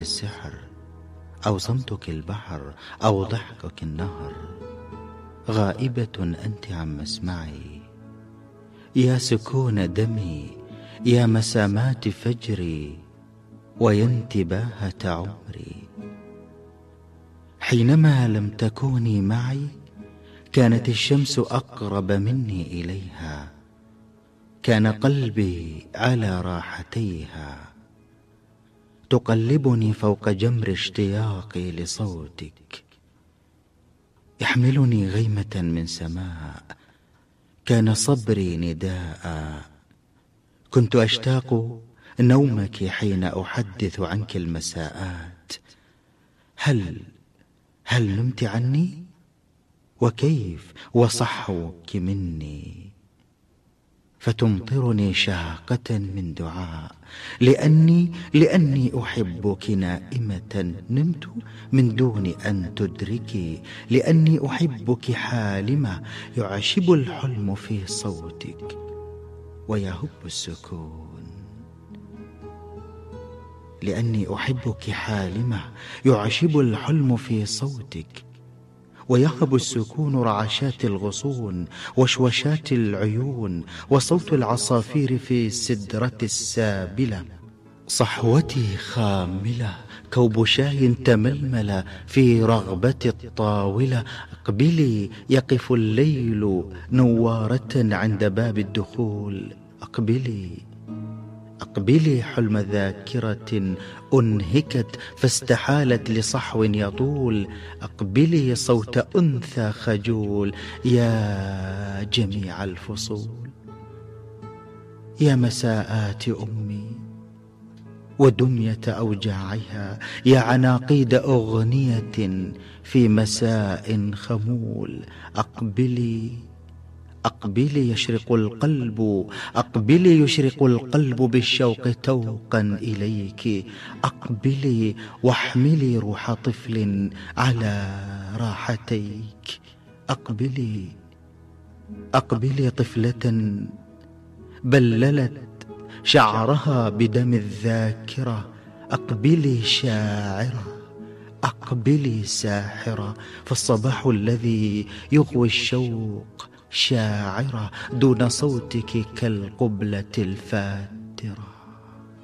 السحر، أو صمتك البحر، أو ضحكك النهر. غائبة أنت عن مسمعي، يا سكون دمي، يا مسامات فجري، ويا انتباهة عمري. حينما لم تكوني معي كانت الشمس أقرب مني إليها، كان قلبي على راحتيها، تقلبني فوق جمر اشتياقي لصوتك، يحملني غيمة من سماء، كان صبري نداء. كنت أشتاق نومك حين أحدث عنك المساءات. هل نمت عني؟ وكيف وصحوك مني؟ فتمطرني شاقة من دعاء، لأني أحبك نائمة نمت من دون أن تدركي، لأني أحبك حالمة يعشب الحلم في صوتك ويهب السكون، لأني أحبك حالمة يعشب الحلم في صوتك ويهب السكون رعشات الغصون وشوشات العيون وصوت العصافير في السدرة السابلة. صحوتي خاملة كوب شاي تململ في رغبة الطاولة. اقبلي يقف الليل نوارة عند باب الدخول. أقبلي حلم ذاكرة أنهكت فاستحالت لصحو يطول. أقبلي صوت أنثى خجول يا جميع الفصول، يا مساءات أمي ودمية أوجاعها، يا عناقيد أغنية في مساء خمول. أقبلي يشرق القلب بالشوق توقا إليك. أقبلي واحملي روح طفل على راحتيك. أقبلي طفلة بللت شعرها بدم الذاكرة. أقبلي شاعرة، أقبلي ساحرة، فالصباح الذي يغوي الشوق شاعرة دون صوتك كالقبلة الفاترة.